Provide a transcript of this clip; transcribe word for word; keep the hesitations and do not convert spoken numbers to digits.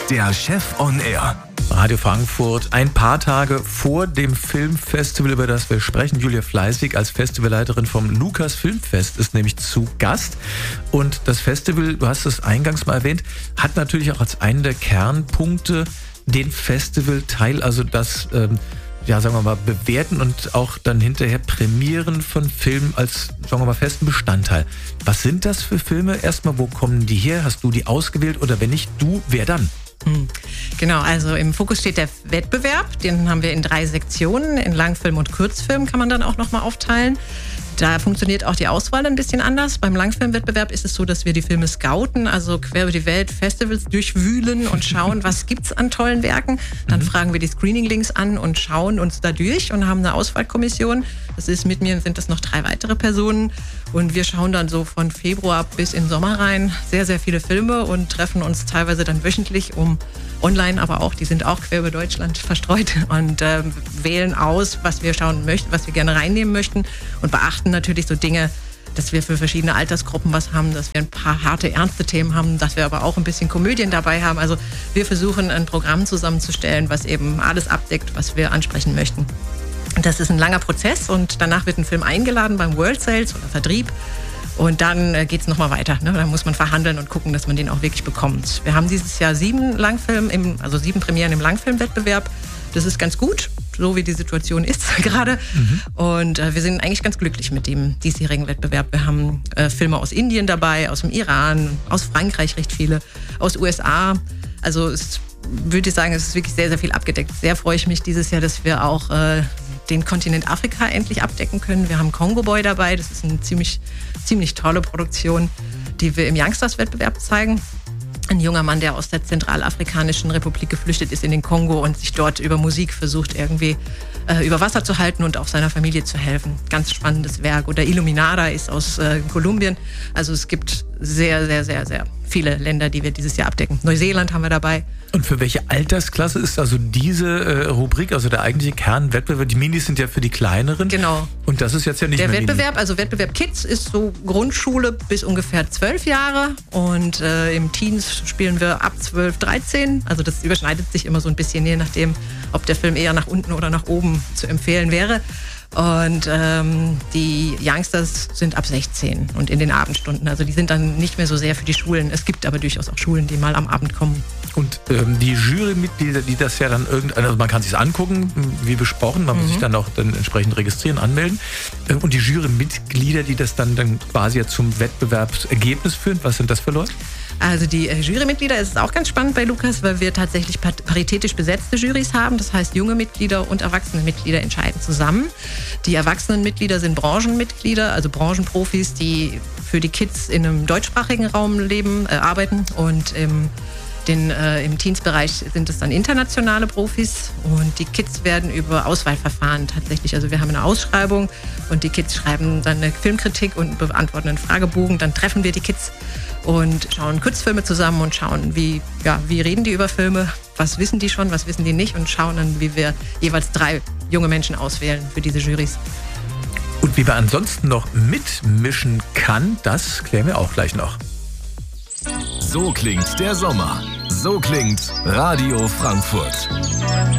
der Chef on Air. Radio Frankfurt, ein paar Tage vor dem Filmfestival, über das wir sprechen. Julia Fleißig als Festivalleiterin vom Lukas Filmfest ist nämlich zu Gast. Und das Festival, du hast es eingangs mal erwähnt, hat natürlich auch als einen der Kernpunkte den Festivalteil, also das, ähm, ja, sagen wir mal, bewerten und auch dann hinterher prämieren von Filmen als, sagen wir mal, festen Bestandteil. Was sind das für Filme? Erstmal, wo kommen die her? Hast du die ausgewählt oder wenn nicht du, wer dann? Genau, also im Fokus steht der Wettbewerb. Den haben wir in drei Sektionen. In Langfilm und Kurzfilm kann man dann auch nochmal aufteilen. Da funktioniert auch die Auswahl ein bisschen anders. Beim Langfilmwettbewerb ist es so, dass wir die Filme scouten, also quer über die Welt Festivals durchwühlen und schauen, was gibt's an tollen Werken. Dann mhm. fragen wir die Screening-Links an und schauen uns da durch und haben eine Auswahlkommission. Das ist mit mir, sind das noch drei weitere Personen. Und wir schauen dann so von Februar bis in den Sommer rein sehr, sehr viele Filme und treffen uns teilweise dann wöchentlich, um online, aber auch, die sind auch quer über Deutschland verstreut und äh, wählen aus, was wir schauen möchten, was wir gerne reinnehmen möchten und beachten natürlich so Dinge, dass wir für verschiedene Altersgruppen was haben, dass wir ein paar harte, ernste Themen haben, dass wir aber auch ein bisschen Komödien dabei haben. Also wir versuchen ein Programm zusammenzustellen, was eben alles abdeckt, was wir ansprechen möchten. Das ist ein langer Prozess und danach wird ein Film eingeladen beim World Sales oder Vertrieb. Und dann äh, geht es nochmal weiter. Ne? Da muss man verhandeln und gucken, dass man den auch wirklich bekommt. Wir haben dieses Jahr sieben Langfilm, im, also sieben Premieren im Langfilmwettbewerb. Das ist ganz gut, so wie die Situation ist gerade. Mhm. Und äh, wir sind eigentlich ganz glücklich mit dem diesjährigen Wettbewerb. Wir haben äh, Filme aus Indien dabei, aus dem Iran, aus Frankreich recht viele, aus U S A. Also es würde ich sagen, es ist wirklich sehr, sehr viel abgedeckt. Sehr freue ich mich dieses Jahr, dass wir auch äh, den Kontinent Afrika endlich abdecken können. Wir haben Congo Boy dabei. Das ist eine ziemlich, ziemlich tolle Produktion, die wir im Youngsters-Wettbewerb zeigen. Ein junger Mann, der aus der Zentralafrikanischen Republik geflüchtet ist in den Kongo und sich dort über Musik versucht, irgendwie äh, über Wasser zu halten und auch seiner Familie zu helfen. Ganz spannendes Werk. Oder Illuminada ist aus äh, Kolumbien. Also es gibt sehr, sehr, sehr, sehr viele Länder, die wir dieses Jahr abdecken. Neuseeland haben wir dabei. Und für welche Altersklasse ist also diese äh, Rubrik, also der eigentliche Kernwettbewerb? Die Minis sind ja für die Kleineren. Genau. Und das ist jetzt ja nicht der mehr Wettbewerb, Mini. also Wettbewerb Kids ist so Grundschule bis ungefähr zwölf Jahre und äh, im Teens spielen wir ab zwölf, dreizehn. Also das überschneidet sich immer so ein bisschen, je nachdem, ob der Film eher nach unten oder nach oben zu empfehlen wäre. Und ähm, die Youngsters sind ab sechzehn und in den Abendstunden. Also die sind dann nicht mehr so sehr für die Schulen. Es gibt aber durchaus auch Schulen, die mal am Abend kommen. Und ähm, die Jurymitglieder, die das ja dann irgendein, also man kann sich angucken, wie besprochen, man mhm. muss sich dann auch dann entsprechend registrieren, anmelden. Und die Jurymitglieder, die das dann, dann quasi ja zum Wettbewerbsergebnis führen, was sind das für Leute? Also die äh, Jurymitglieder, es ist auch ganz spannend bei Lukas, weil wir tatsächlich paritätisch besetzte Jurys haben. Das heißt, junge Mitglieder und erwachsene Mitglieder entscheiden zusammen. Die erwachsenen Mitglieder sind Branchenmitglieder, also Branchenprofis, die für die Kids in einem deutschsprachigen Raum leben, äh, arbeiten. Und im, den, äh, im Teensbereich sind es dann internationale Profis. Und die Kids werden über Auswahlverfahren tatsächlich, also wir haben eine Ausschreibung und die Kids schreiben dann eine Filmkritik und beantworten einen Fragebogen. Dann treffen wir die Kids und schauen Kurzfilme zusammen und schauen, wie, ja, wie reden die über Filme, was wissen die schon, was wissen die nicht und schauen dann, wie wir jeweils drei junge Menschen auswählen für diese Jurys. Und wie man ansonsten noch mitmischen kann, das klären wir auch gleich noch. So klingt der Sommer. So klingt Radio Frankfurt.